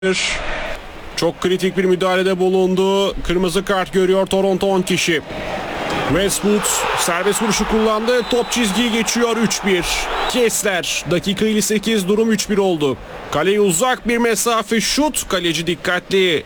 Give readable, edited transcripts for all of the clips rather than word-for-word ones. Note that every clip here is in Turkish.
Çok kritik bir müdahalede bulundu. Kırmızı kart görüyor Toronto 10 kişi. Westwood serbest vuruşu kullandı. Top çizgiyi geçiyor 3-1. Kessler dakika 58 durum 3-1 oldu. Kaleye uzak bir mesafe şut. Kaleci dikkatli.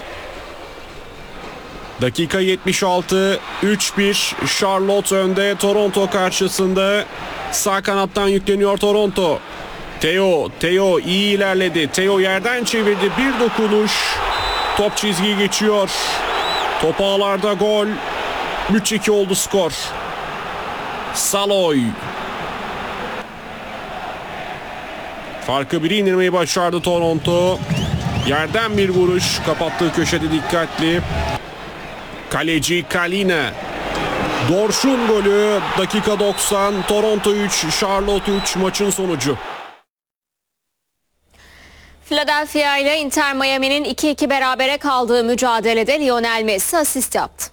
Dakika 76 3-1 Charlotte önde Toronto karşısında. Sağ kanattan yükleniyor Toronto. Theo iyi ilerledi. Theo yerden çevirdi. Bir dokunuş. Top çizgiyi geçiyor. Top ağlarda gol. 3-2 oldu skor. Saloy. Farkı 1'e indirmeyi başardı Toronto. Yerden bir vuruş. Kapattığı köşede dikkatli. Kaleci Kalina. Dorşun golü. Dakika 90. Toronto 3, Charlotte 3 maçın sonucu. Philadelphia ile Inter Miami'nin 2-2 berabere kaldığı mücadelede Lionel Messi asist yaptı.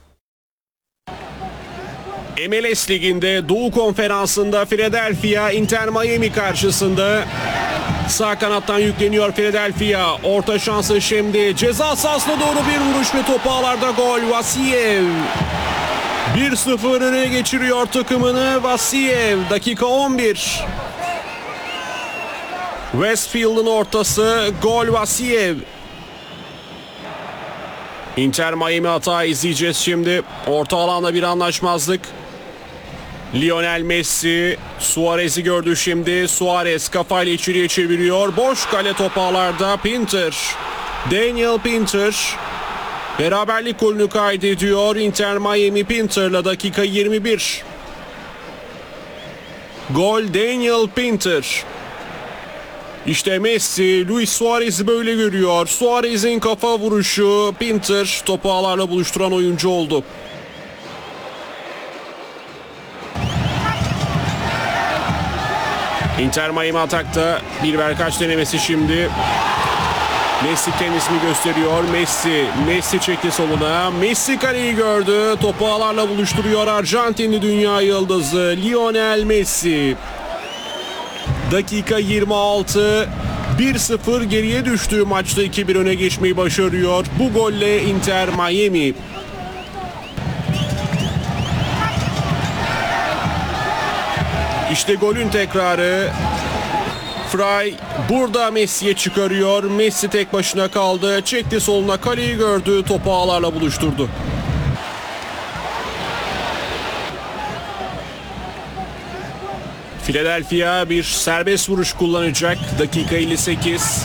MLS Ligi'nde Doğu Konferansı'nda Philadelphia Inter Miami karşısında. Sağ kanattan yükleniyor Philadelphia. Orta şansı şimdi. Ceza sahasına doğru bir vuruş ve top ağlarda gol. Vasiev. 1-0 öne geçiriyor takımını Vasiev. Dakika 11. Westfield'ın ortası. Gol Vasiev. Inter Miami hata izleyeceğiz şimdi. Orta alanda bir anlaşmazlık. Lionel Messi Suarez'i gördü şimdi. Suarez kafayla içeriye çeviriyor. Boş kale top ağlarda. Pinter. Daniel Pinter. Beraberlik golünü kaydediyor. Inter Miami Pinter'la dakika 21. Gol Daniel Pinter. İşte Messi, Luis Suarez'i böyle görüyor. Suarez'in kafa vuruşu. Pinter topu ağlarla buluşturan oyuncu oldu. Inter Miami atakta bir verkaç denemesi şimdi. Messi kendisini gösteriyor. Messi çekti soluna. Messi kaleyi gördü. Topu ağlarla buluşturuyor Arjantinli dünya yıldızı Lionel Messi. Dakika 26. 1-0 geriye düştüğü maçta 2-1 öne geçmeyi başarıyor. Bu golle Inter Miami. İşte golün tekrarı. Fry burada Messi'ye çıkarıyor. Messi tek başına kaldı. Çekti soluna, kaleyi gördü. Topu ağlarla buluşturdu. Philadelphia bir serbest vuruş kullanacak. Dakika 58.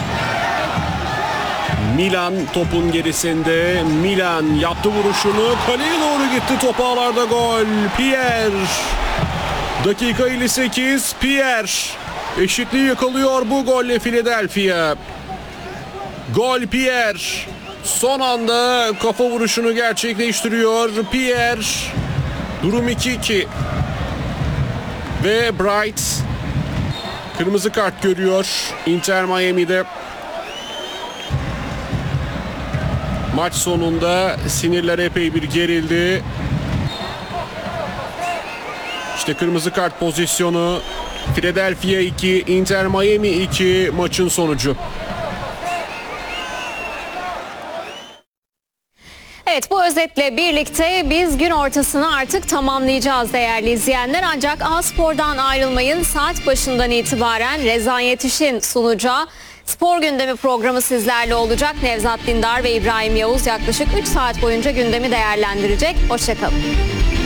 Milan topun gerisinde. Milan yaptı vuruşunu. Kaleye doğru gitti. Top ağlarda gol. Pierre. Dakika 58. Pierre. Eşitliği yakalıyor bu golle Philadelphia. Gol Pierre. Son anda kafa vuruşunu gerçekleştiriyor. Pierre. Durum 2-2. Ve Bright kırmızı kart görüyor Inter Miami'de. Maç sonunda sinirler epey bir gerildi. İşte kırmızı kart pozisyonu. Philadelphia 2, Inter Miami 2 maçın sonucu. Evet, bu özetle birlikte biz gün ortasını artık tamamlayacağız değerli izleyenler. Ancak A-Spor'dan ayrılmayın. Saat başından itibaren Rezan Yetiş'in sunacağı Spor Gündemi programı sizlerle olacak. Nevzat Dindar ve İbrahim Yavuz yaklaşık 3 saat boyunca gündemi değerlendirecek. Hoşçakalın.